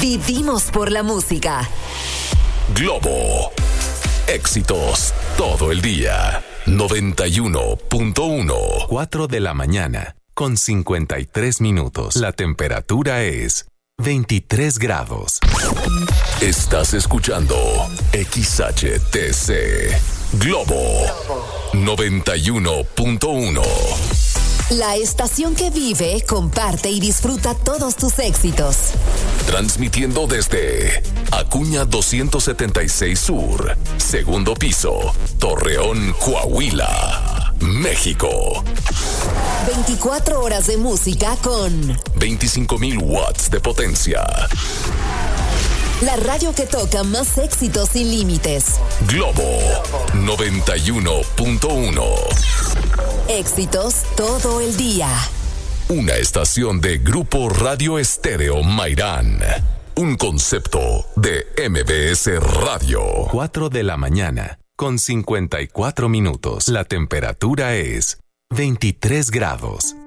Vivimos por la música. Globo. Éxitos todo el día. 91.1. 4 de la mañana, con 53 minutos. La temperatura es 23 grados. Estás escuchando XHTC. Globo. 91.1. La estación que vive, comparte y disfruta todos tus éxitos. Transmitiendo desde Acuña 276 Sur, segundo piso, Torreón, Coahuila, México. 24 horas de música con 25,000 watts de potencia. La radio que toca más éxitos sin límites. Globo 91.1. Éxitos todo el día. Una estación de Grupo Radio Estéreo Mairán. Un concepto de MBS Radio. 4 de la mañana, con 54 minutos. La temperatura es 23 grados.